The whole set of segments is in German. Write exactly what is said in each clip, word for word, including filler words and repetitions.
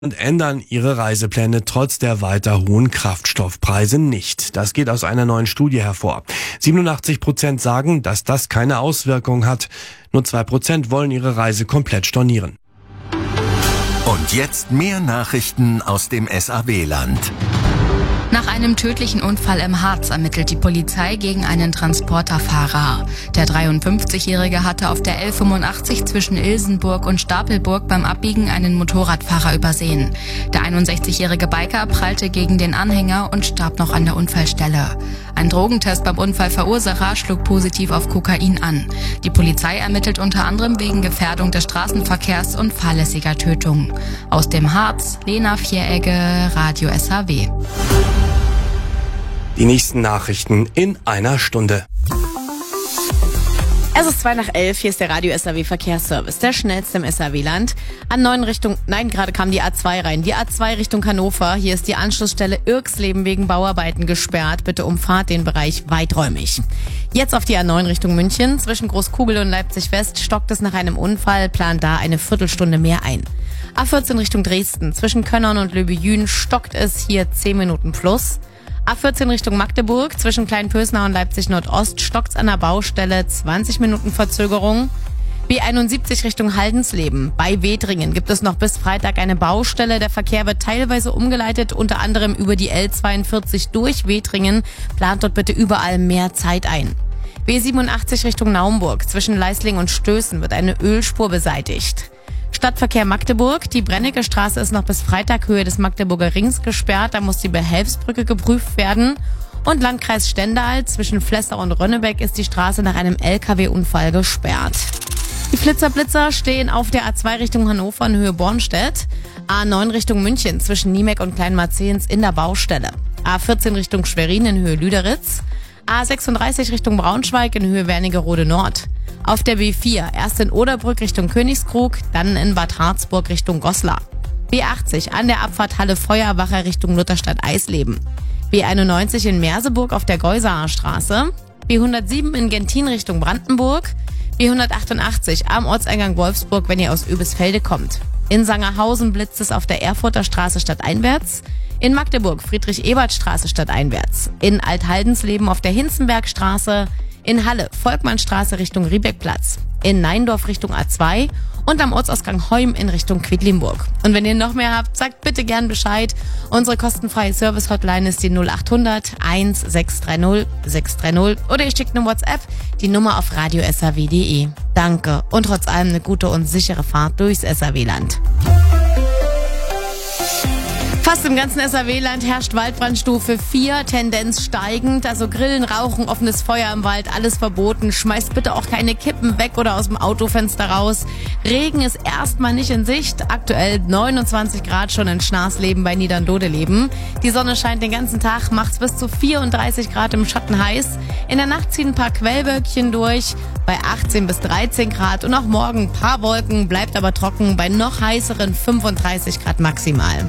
und ändern ihre Reisepläne trotz der weiter hohen Kraftstoffpreise nicht. Das geht aus einer neuen Studie hervor. siebenundachtzig Prozent sagen, dass das keine Auswirkung hat. Nur zwei Prozent wollen ihre Reise komplett stornieren. Und jetzt mehr Nachrichten aus dem S A W-Land. Nach einem tödlichen Unfall im Harz ermittelt die Polizei gegen einen Transporterfahrer. Der dreiundfünfzigjährige hatte auf der L fünfundachtzig zwischen Ilsenburg und Stapelburg beim Abbiegen einen Motorradfahrer übersehen. Der einundsechzigjährige Biker prallte gegen den Anhänger und starb noch an der Unfallstelle. Ein Drogentest beim Unfallverursacher schlug positiv auf Kokain an. Die Polizei ermittelt unter anderem wegen Gefährdung des Straßenverkehrs und fahrlässiger Tötung. Aus dem Harz, Lena Vieregge, Radio S H W. Die nächsten Nachrichten in einer Stunde. Es ist zwei nach elf, hier ist der Radio S H W Verkehrsservice, der schnellste im S H W-Land. An neun Richtung, nein, gerade kam die A zwei rein, die A zwei Richtung Hannover. Hier ist die Anschlussstelle Irksleben wegen Bauarbeiten gesperrt. Bitte umfahrt den Bereich weiträumig. Jetzt auf die A neun Richtung München. Zwischen Großkugel und Leipzig West stockt es nach einem Unfall, plant da eine Viertelstunde mehr ein. A vierzehn Richtung Dresden. Zwischen Könnern und Löbejün stockt es hier zehn Minuten plus. A vierzehn Richtung Magdeburg, zwischen Kleinpösnau und Leipzig Nordost stockt's an der Baustelle, zwanzig Minuten Verzögerung. B einundsiebzig Richtung Haldensleben. Bei Wedringen gibt es noch bis Freitag eine Baustelle. Der Verkehr wird teilweise umgeleitet, unter anderem über die L zweiundvierzig durch Wedringen. Plant dort bitte überall mehr Zeit ein. B siebenundachtzig Richtung Naumburg, zwischen Leisling und Stößen wird eine Ölspur beseitigt. Stadtverkehr Magdeburg. Die Brennecke Straße ist noch bis Freitag Höhe des Magdeburger Rings gesperrt. Da muss die Behelfsbrücke geprüft werden. Und Landkreis Stendal. Zwischen Flessau und Rönnebeck ist die Straße nach einem L K W-Unfall gesperrt. Die Flitzer-Blitzer stehen auf der A zwei Richtung Hannover in Höhe Bornstedt. A neun Richtung München zwischen Niemeck und Kleinmarzehns in der Baustelle. A vierzehn Richtung Schwerin in Höhe Lüderitz. A sechsunddreißig Richtung Braunschweig in Höhe Wernigerode Nord. Auf der B vier, erst in Oderbrück Richtung Königskrug, dann in Bad Harzburg Richtung Goslar. B achtzig an der Abfahrt Halle Feuerwache Richtung Lutherstadt Eisleben. B einundneunzig in Merseburg auf der Geusaer Straße. B hundertsieben in Gentin Richtung Brandenburg. B hundertachtundachtzig am Ortseingang Wolfsburg, wenn ihr aus Übisfelde kommt. In Sangerhausen blitzt es auf der Erfurter Straße stadteinwärts. In Magdeburg Friedrich-Ebert-Straße stadteinwärts. In Althaldensleben auf der Hinzenbergstraße. In Halle Volkmannstraße Richtung Riebeckplatz. In Neindorf Richtung A zwei und am Ortsausgang Heum in Richtung Quedlinburg. Und wenn ihr noch mehr habt, sagt bitte gern Bescheid. Unsere kostenfreie Service-Hotline ist die null achthundert eins sechs drei null sechs drei null oder ihr schickt eine WhatsApp, die Nummer auf radio s h w punkt d e. Danke und trotz allem eine gute und sichere Fahrt durchs S H W-Land. Fast im ganzen S H W-Land herrscht Waldbrandstufe vier, Tendenz steigend. Also Grillen, Rauchen, offenes Feuer im Wald, alles verboten. Schmeißt bitte auch keine Kippen weg oder aus dem Autofenster raus. Regen ist erstmal nicht in Sicht. Aktuell neunundzwanzig Grad schon in Schnarsleben bei Niederndodeleben. Die Sonne scheint den ganzen Tag, macht's bis zu vierunddreißig Grad im Schatten heiß. In der Nacht ziehen ein paar Quellwölkchen durch bei achtzehn bis dreizehn Grad. Und auch morgen ein paar Wolken, bleibt aber trocken bei noch heißeren fünfunddreißig Grad maximal.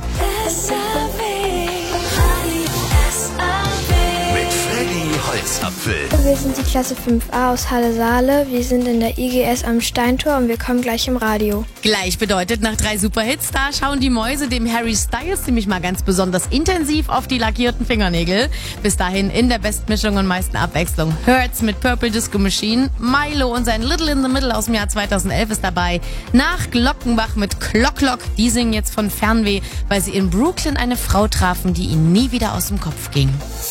Holzapfel. Wir sind die Klasse fünf a aus Halle-Saale. Wir sind in der I G S am Steintor und wir kommen gleich im Radio. Gleich bedeutet, nach drei Superhits, da schauen die Mäuse dem Harry Styles nämlich mal ganz besonders intensiv auf die lackierten Fingernägel. Bis dahin in der Bestmischung und meisten Abwechslung Hurts mit Purple Disco Machine, Milo und sein Little in the Middle aus dem Jahr zweitausendelf ist dabei. Nach Glockenbach mit Clock Clock, die singen jetzt von Fernweh, weil sie in Brooklyn eine Frau trafen, die ihnen nie wieder aus dem Kopf ging.